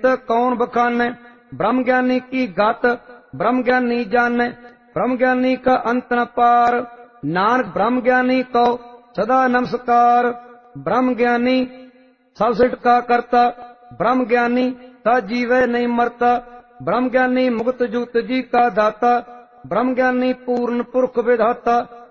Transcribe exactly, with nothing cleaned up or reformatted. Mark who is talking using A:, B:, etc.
A: नित कौन बखाने। ब्रह्म ज्ञानी की गत ब्रह्म ज्ञानी जाने। ब्रह्म ज्ञानी का अंत न पार, नानक ब्रह्म ज्ञानी को सदा नमस्कार। ब्रह्म ज्ञानी सब सृष्टि का करता, ब्रह्म ज्ञानी ता जीवे नहीं मरता। ब्रह्म ज्ञानी मुक्त जुक्त जी का दाता, ब्रह्म ज्ञानी पूर्ण पुरख विधाता।